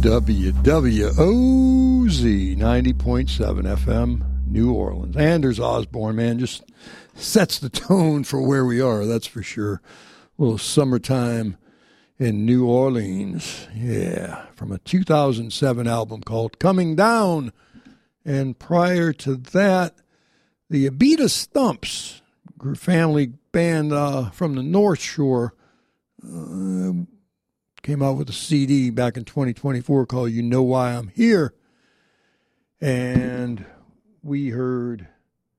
WWOZ 90.7 FM, New Orleans. Anders Osborne, man, just sets the tone for where we are, that's for sure. A little summertime in New Orleans. Yeah, from a 2007 album called Coming Down. And prior to that, the Abita Stumps, family band from the North Shore, came out with a CD back in 2024 called You Know Why I'm Here. And we heard,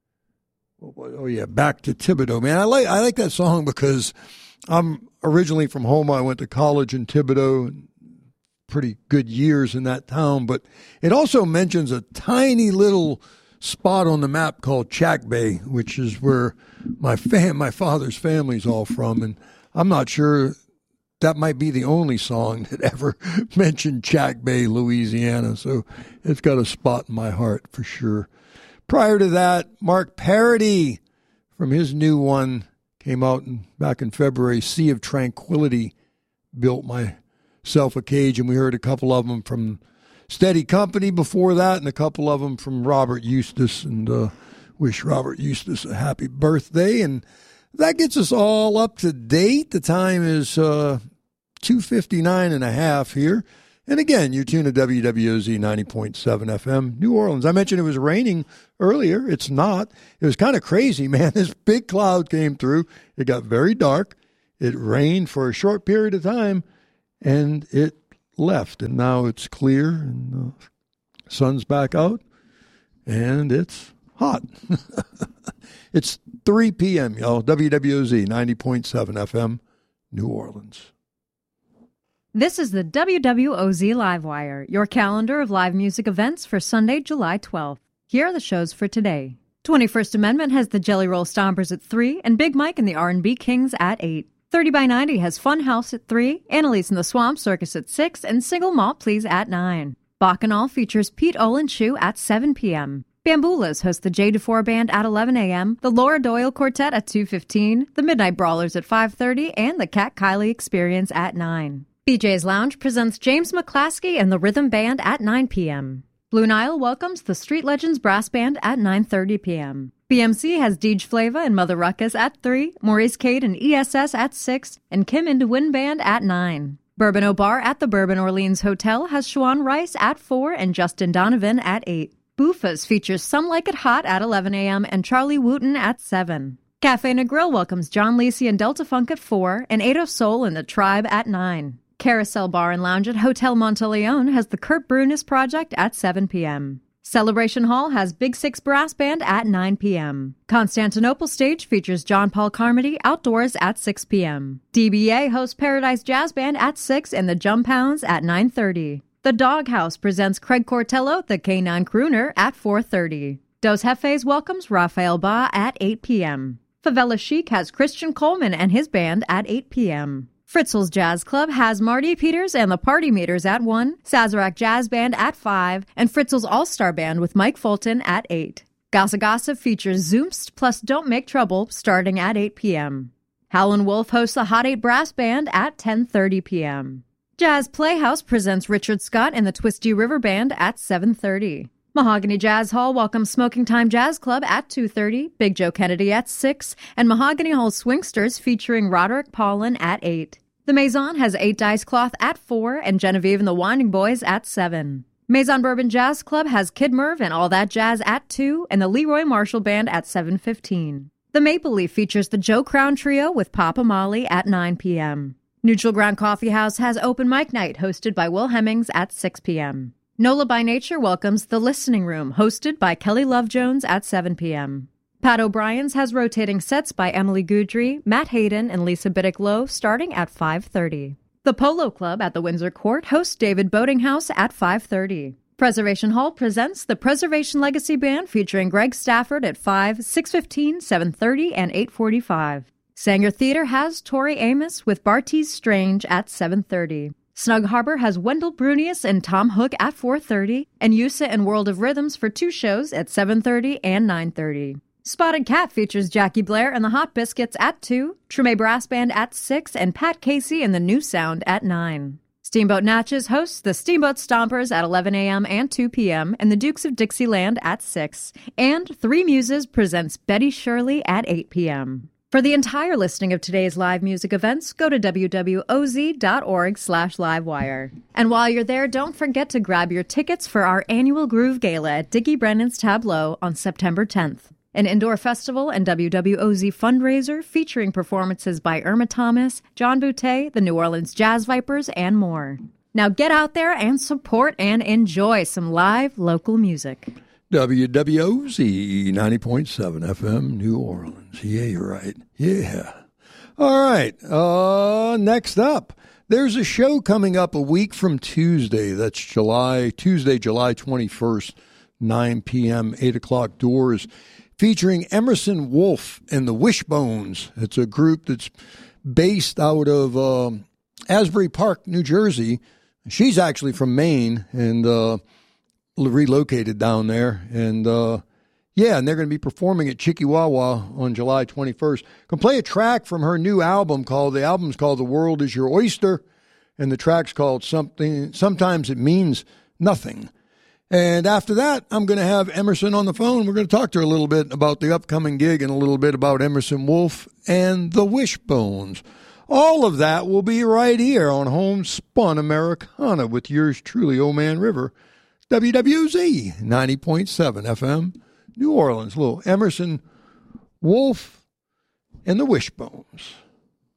Back to Thibodaux. Man, I like that song because I'm originally from Houma. I went to college in Thibodaux, pretty good years in that town. But it also mentions a tiny little spot on the map called Chack Bay, which is where my father's family's all from. And I'm not sure that might be the only song that ever mentioned Chack Bay, Louisiana. So it's got a spot in my heart for sure. Prior to that, Mark Parody from his new one came out back in February, Sea of Tranquility, Built Myself a Cage. And we heard a couple of them from Steady Company before that and a couple of them from Robert Eustace. And wish Robert Eustace a happy birthday. And that gets us all up to date. The time is 2:59 and a half here. And again, you're tuned to WWOZ 90.7 FM, New Orleans. I mentioned it was raining earlier. It's not. It was kind of crazy, man. This big cloud came through. It got very dark. It rained for a short period of time, and it left. And now it's clear, and the sun's back out, and it's hot. It's 3 p.m., y'all. WWOZ 90.7 FM, New Orleans. This is the WWOZ Livewire, your calendar of live music events for Sunday, July 12th. Here are the shows for today. 21st Amendment has the Jelly Roll Stompers at 3 and Big Mike and the R&B Kings at 8. 30 by 90 has Fun House at 3, Annalise and the Swamp Circus at 6, and Single Malt Please at 9. Bacchanal features Pete Olin Shoe at 7 p.m. Bamboolas host the J. DeFore Band at 11 a.m., the Laura Doyle Quartet at 2:15, the Midnight Brawlers at 5:30, and the Cat Kylie Experience at 9. BJ's Lounge presents James McClaskey and the Rhythm Band at 9 p.m. Blue Nile welcomes the Street Legends Brass Band at 9:30 p.m. BMC has Deej Flava and Mother Ruckus at 3, Maurice Cade and ESS at 6, and Kim Into Wind Band at 9. Bourbon O Bar at the Bourbon Orleans Hotel has Shawan Rice at 4 and Justin Donovan at 8. Buffa's features Some Like It Hot at 11 a.m. and Charlie Wooten at 7. Cafe Negril welcomes John Lacey and Delta Funk at 4, and Ado Soul and the Tribe at 9. Carousel Bar and Lounge at Hotel Monteleone has the Kurt Brunis Project at 7 p.m. Celebration Hall has Big Six Brass Band at 9 p.m. Constantinople Stage features John Paul Carmody Outdoors at 6 p.m. DBA hosts Paradise Jazz Band at 6 and the Jump Hounds at 9:30. The Doghouse presents Craig Cortello, the K9 Crooner, at 4:30. Dos Jefes welcomes Rafael Ba at 8 p.m. Favela Chic has Christian Coleman and his band at 8 p.m. Fritzl's Jazz Club has Marty Peters and the Party Meters at 1, Sazerac Jazz Band at 5, and Fritzl's All-Star Band with Mike Fulton at 8. Gossa Gossa features Zoomst plus Don't Make Trouble starting at 8 p.m. Howlin' Wolf hosts the Hot 8 Brass Band at 10:30 p.m. Jazz Playhouse presents Richard Scott and the Twisty River Band at 7:30. Mahogany Jazz Hall welcomes Smoking Time Jazz Club at 2:30, Big Joe Kennedy at 6, and Mahogany Hall Swingsters featuring Roderick Paulin at 8. The Maison has 8 Dice Cloth at 4, and Genevieve and the Winding Boys at 7. Maison Bourbon Jazz Club has Kid Merv and All That Jazz at 2, and the Leroy Marshall Band at 7:15. The Maple Leaf features the Joe Crown Trio with Papa Molly at 9 p.m. Neutral Ground Coffee House has Open Mic Night hosted by Will Hemmings at 6 p.m. NOLA by Nature welcomes The Listening Room, hosted by Kelly Love Jones at 7 p.m. Pat O'Brien's has rotating sets by Emily Goudry, Matt Hayden, and Lisa Biddick-Lowe starting at 5:30. The Polo Club at the Windsor Court hosts David Boatinghouse at 5:30. Preservation Hall presents the Preservation Legacy Band featuring Greg Stafford at 5, 6:15, 7:30, and 8:45. Sanger Theater has Tori Amos with Bartees Strange at 7:30. Snug Harbor has Wendell Brunius and Tom Hook at 4:30, and Yusa and World of Rhythms for 2 shows at 7:30 and 9:30. Spotted Cat features Jackie Blair and the Hot Biscuits at 2, Treme Brass Band at 6, and Pat Casey and the New Sound at 9. Steamboat Natchez hosts the Steamboat Stompers at 11 a.m. and 2 p.m. and the Dukes of Dixieland at 6. And Three Muses presents Betty Shirley at 8 p.m. For the entire listing of today's live music events, go to wwoz.org/livewire. And while you're there, don't forget to grab your tickets for our annual Groove Gala at Dickie Brennan's Tableau on September 10th. An indoor festival and WWOZ fundraiser featuring performances by Irma Thomas, John Boutte, the New Orleans Jazz Vipers, and more. Now get out there and support and enjoy some live local music. WWOZ 90.7 FM, New Orleans. Yeah, you're right. Yeah. All right. Next up, there's a show coming up a week from Tuesday. That's Tuesday, July 21st, 9 p.m., 8 o'clock doors, featuring Emerson Wolf and the Wishbones. It's a group that's based out of Asbury Park, New Jersey. She's actually from Maine and relocated down there. And, and they're going to be performing at Chikiwawa on July 21st. Can play a track from her new album the album's called The World Is Your Oyster, and the track's called Sometimes It Means Nothing. And after that, I'm going to have Emerson on the phone. We're going to talk to her a little bit about the upcoming gig and a little bit about Emerson Wolf and the Wishbones. All of that will be right here on Homespun Americana with yours truly, Old Man River, WWZ 90.7 FM, New Orleans. Little Emerson Wolf and the Wishbones.